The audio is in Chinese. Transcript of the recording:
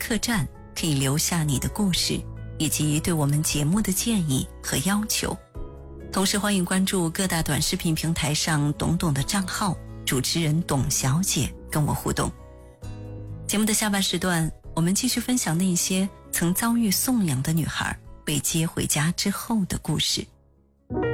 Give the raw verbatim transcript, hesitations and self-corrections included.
客栈可以留下你的故事以及对我们节目的建议和要求。同时欢迎关注各大短视频平台上董董的账号，主持人董小姐跟我互动。节目的下半时段，我们继续分享那些曾遭遇送养的女孩被接回家之后的故事。